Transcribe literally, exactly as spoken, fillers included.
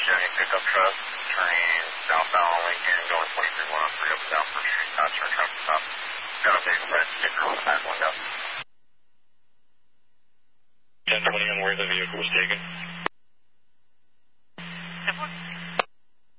Chevy pickup truck, turning southbound on Lincoln, going twenty-three one oh three up South First Street, uh, turn traffic stop. Got a big red sticker on the back window. ten twenty on where the vehicle was taken.